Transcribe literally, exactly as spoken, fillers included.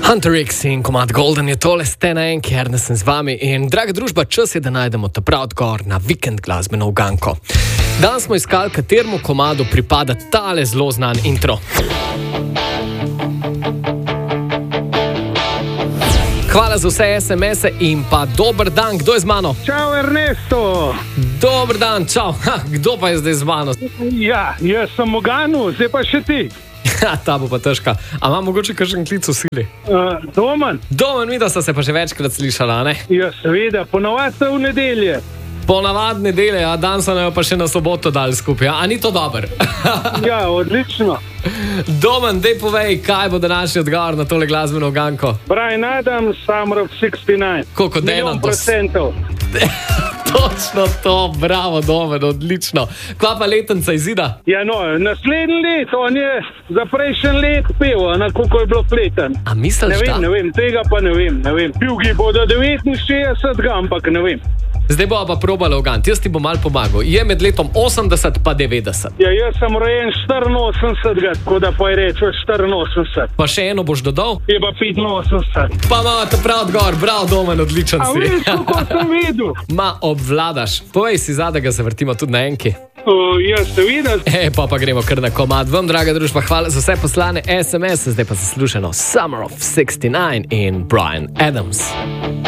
Hunter X in komad Golden je tole, ste na enki, Ernest sem z vami in draga družba, čas je, da najdemo ta prav odgovor na vikend glasbeno uganko. Danes smo iskali, kateremu komadu pripada tale zelo znan intro. Hvala za vse es em es-e in pa dober dan, kdo je z mano? Čau, Ernesto! Dober dan, čau, ha, kdo pa je zdaj z mano? Ja, jaz sem Moganu, zdaj pa še ti. Ja, ta bo pa težka. A ima mogoče kakšen klic v sili? Uh, Domen? Domen, mi da sta se pa že večkrat slišala, ne? Ja, seveda, ponovadi so v nedelje. Ponavadi nedelje, a dan so nam pa še na soboto dali skupaj, a ni to dober? Ja, odlično. Domen, dej povej, kaj bo današnji odgovor na tole glasbeno uganko? Brian Adams, Summer of šestnajst. Koliko dena? Milijon procentov. Točno to, bravo, Domen, odlično. Kva pa letenca izida? Ja, no, naslednji let, on je za prejšnji let pel, na koliko je bilo pleten. A misliš, ne vem, da? Ne vem, tega pa ne vem, ne vem. Pivgi bodo devetinšestdeset, ampak ne vem. Zdaj bo pa probala ugant, jaz ti bom malo pomagal. Je med letom osemdeset pa devetdeset. Ja, jaz sem rojen štiriinosemdeset, tako da pa je reče štiriinosemdeset. Pa še eno boš dodal? Je pa petinosemdeset. Pa ima ta prav odgovor, bravo, Domen, odličen A si. veš, kako sem videl? Ma, obvladaš. Povej si zadaj, ga se vrtimo tudi na enki. Uh, jaz se vidim. E, pa pa gremo kar na komad. Vam, draga družba, hvala za vse poslane es em es, zdaj pa zaslušeno Summer of šestnajst in Brian Adams.